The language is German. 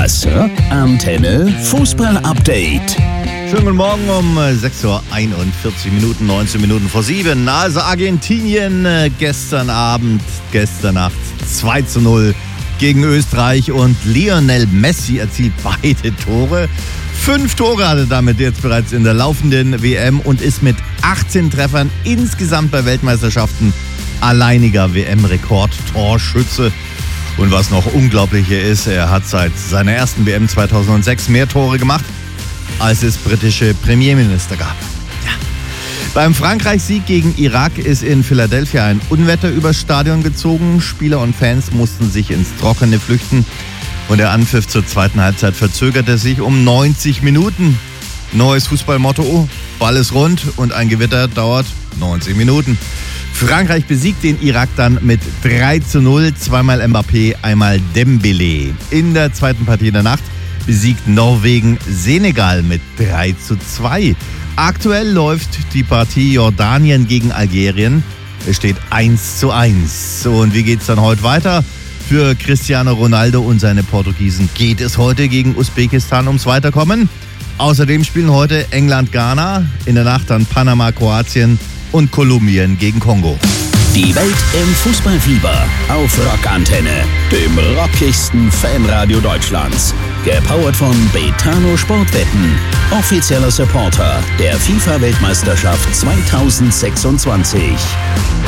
Das Rockantenne Fußball-Update. Schönen guten Morgen um 6.41 Uhr, 19 Minuten vor 7. Also Argentinien gestern Nacht 2:0 gegen Österreich und Lionel Messi erzielt beide Tore. 5 Tore hat er damit jetzt bereits in der laufenden WM und ist mit 18 Treffern insgesamt bei Weltmeisterschaften alleiniger WM-Rekord-Torschütze. Und was noch unglaublicher ist, er hat seit seiner ersten WM 2006 mehr Tore gemacht, als es britische Premierminister gab. Ja. Beim Frankreich-Sieg gegen Irak ist in Philadelphia ein Unwetter übers Stadion gezogen. Spieler und Fans mussten sich ins Trockene flüchten und der Anpfiff zur zweiten Halbzeit verzögerte sich um 90 Minuten. Neues Fußballmotto: Ball ist rund und ein Gewitter dauert 90 Minuten. Frankreich besiegt den Irak dann mit 3:0, zweimal Mbappé, einmal Dembélé. In der zweiten Partie der Nacht besiegt Norwegen Senegal mit 3:2. Aktuell läuft die Partie Jordanien gegen Algerien. Es steht 1:1. Und wie geht's dann heute weiter? Für Cristiano Ronaldo und seine Portugiesen geht es heute gegen Usbekistan ums Weiterkommen. Außerdem spielen heute England-Ghana, in der Nacht dann Panama-Kroatien und Kolumbien gegen Kongo. Die Welt im Fußballfieber auf Rockantenne, dem rockigsten Fanradio Deutschlands. Gepowert von Betano Sportwetten, offizieller Supporter der FIFA-Weltmeisterschaft 2026.